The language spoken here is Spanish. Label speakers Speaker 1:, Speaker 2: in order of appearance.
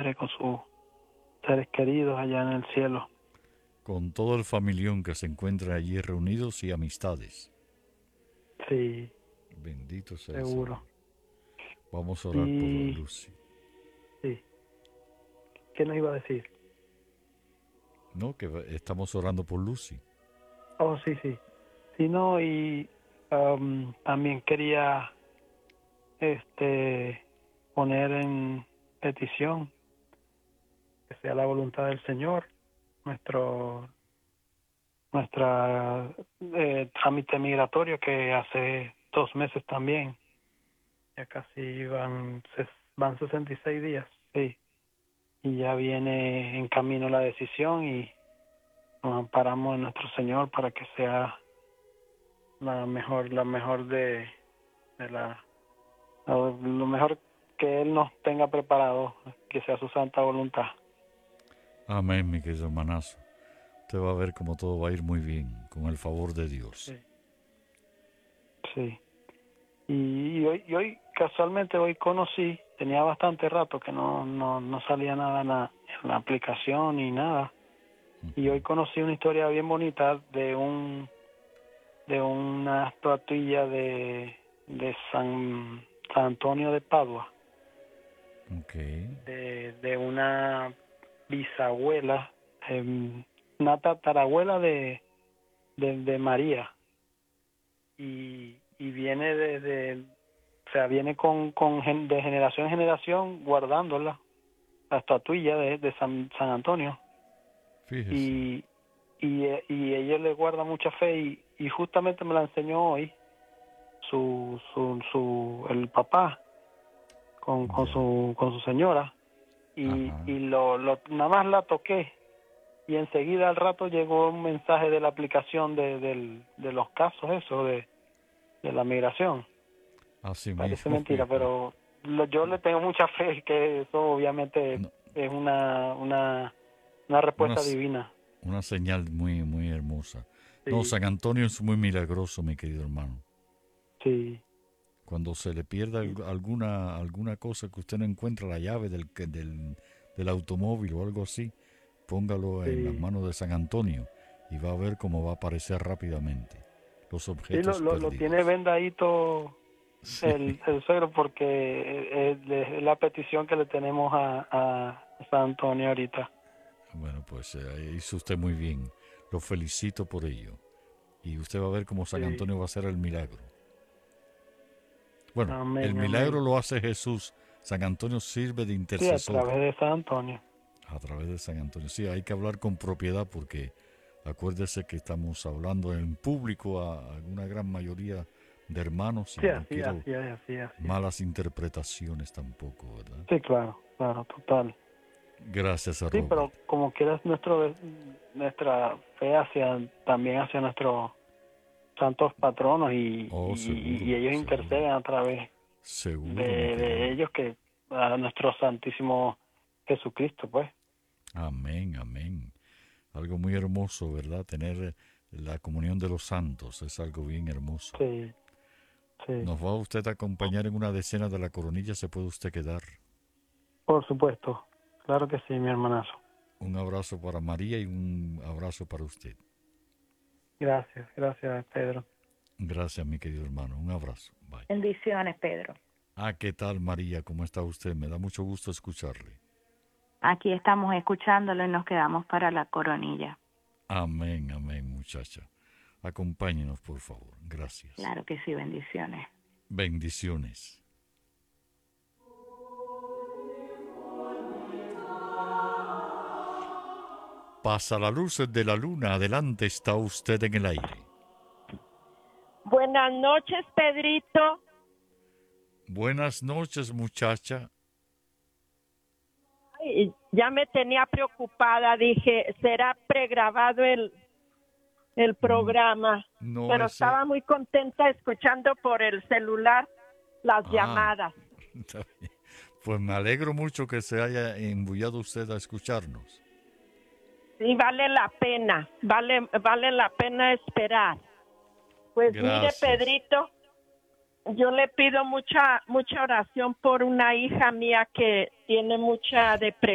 Speaker 1: padre, con sus seres queridos allá en el cielo.
Speaker 2: Con todo el familión que se encuentra allí reunidos y amistades.
Speaker 1: Sí,
Speaker 2: Bendito sea el Señor.
Speaker 1: seguro.
Speaker 2: Vamos a orar por
Speaker 1: Y
Speaker 2: Lucy.
Speaker 1: sí, ¿qué nos iba a decir?
Speaker 2: No, que estamos orando por Lucy.
Speaker 1: Oh, sí, sí. Sí, no, y también quería poner en petición que sea la voluntad del Señor, nuestra trámite migratorio que hace 2 meses también, ya casi van 66 días, sí, y ya viene en camino la decisión y nos amparamos en nuestro Señor para que sea la mejor de lo mejor que Él nos tenga preparado, que sea su santa voluntad.
Speaker 2: Amén, mi querido hermanazo. Usted va a ver cómo todo va a ir muy bien, con el favor de Dios.
Speaker 1: Sí, sí. Y hoy casualmente hoy conocí, tenía bastante rato que no salía nada en la aplicación ni nada, y hoy conocí una historia bien bonita de una estatuilla de San Antonio de Padua,
Speaker 2: Ok.
Speaker 1: de una bisabuela, una tatarabuela de María, y viene o sea, viene de generación en generación guardándola, la estatuilla de San Antonio,
Speaker 2: Fíjese.
Speaker 1: y ella le guarda mucha fe, y justamente me la enseñó hoy el papá
Speaker 2: Ya.
Speaker 1: con su señora,
Speaker 2: Ajá.
Speaker 1: y nada más la toqué, y enseguida al rato llegó un mensaje de la aplicación de los casos, eso de la migración.
Speaker 2: Así
Speaker 1: Parece
Speaker 2: mismo,
Speaker 1: mentira,
Speaker 2: fíjate.
Speaker 1: pero yo le tengo mucha fe que eso obviamente
Speaker 2: No,
Speaker 1: es una
Speaker 2: una,
Speaker 1: respuesta divina.
Speaker 2: una señal muy, muy hermosa. No,
Speaker 1: Sí,
Speaker 2: San Antonio es muy milagroso, mi querido hermano.
Speaker 1: sí,
Speaker 2: Cuando se le pierda alguna cosa que usted no encuentra, la llave del automóvil o algo así, póngalo en las
Speaker 1: sí.
Speaker 2: manos de San Antonio y va a ver cómo va a aparecer rápidamente los
Speaker 1: Sí,
Speaker 2: objetos
Speaker 1: lo tiene
Speaker 2: perdidos.
Speaker 1: vendadito
Speaker 2: Sí.
Speaker 1: el suegro porque es la petición que le tenemos a San Antonio ahorita.
Speaker 2: Bueno, pues hizo usted muy bien. Lo felicito por ello. Y usted va a ver cómo San
Speaker 1: Sí,
Speaker 2: Antonio va a hacer el milagro. Bueno, el
Speaker 1: amén,
Speaker 2: milagro
Speaker 1: amén.
Speaker 2: lo hace Jesús. San Antonio sirve de
Speaker 1: Sí, a
Speaker 2: intercesor
Speaker 1: través de San Antonio.
Speaker 2: a través de San Antonio. Sí, hay que hablar con propiedad porque acuérdese que estamos hablando en público a una gran mayoría de hermanos y
Speaker 1: Sí,
Speaker 2: no
Speaker 1: así,
Speaker 2: quiero
Speaker 1: así es, así es, así es.
Speaker 2: malas interpretaciones tampoco, ¿verdad?
Speaker 1: Sí, claro, claro, total.
Speaker 2: Gracias a
Speaker 1: Sí,
Speaker 2: Robert.
Speaker 1: pero como quieras nuestra fe también hacia nuestros santos patronos,
Speaker 2: Oh,
Speaker 1: y
Speaker 2: seguro,
Speaker 1: ellos
Speaker 2: seguro.
Speaker 1: interceden a través
Speaker 2: Seguro, mi
Speaker 1: de
Speaker 2: querido.
Speaker 1: ellos, que a nuestro santísimo Jesucristo, pues.
Speaker 2: Amén, amén. Algo muy hermoso, ¿verdad? Tener la comunión de los santos es algo bien hermoso.
Speaker 1: Sí, sí,
Speaker 2: ¿Nos va usted a acompañar en una decena de la coronilla? ¿Se puede usted quedar?
Speaker 1: por supuesto. Claro que sí, mi hermanazo.
Speaker 2: Un abrazo para María y un abrazo para usted.
Speaker 1: Gracias, gracias, Pedro.
Speaker 2: Gracias, mi querido hermano. Un abrazo. Bye.
Speaker 3: Bendiciones, Pedro.
Speaker 2: Ah, ¿qué tal, María? ¿Cómo está usted? Me da mucho gusto escucharle.
Speaker 3: Aquí estamos escuchándolo y nos quedamos para la coronilla.
Speaker 2: Amén, amén, muchacha. Acompáñenos, por favor. Gracias.
Speaker 3: Claro que sí, bendiciones.
Speaker 2: Bendiciones. Pasa la luz de la luna. Adelante, está usted en el aire.
Speaker 4: Buenas noches, Pedrito.
Speaker 2: Buenas noches, muchacha.
Speaker 4: Ay, ya me tenía preocupada, dije, será pregrabado el programa,
Speaker 2: No,
Speaker 4: pero
Speaker 2: ese...
Speaker 4: estaba muy contenta escuchando por el celular las
Speaker 2: Ah,
Speaker 4: llamadas.
Speaker 2: está bien. Pues me alegro mucho que se haya embullado usted a escucharnos.
Speaker 4: Sí, vale la pena esperar. Pues mire,
Speaker 2: Gracias.
Speaker 4: Pedrito, yo le pido mucha oración por una hija mía que tiene mucha depresión.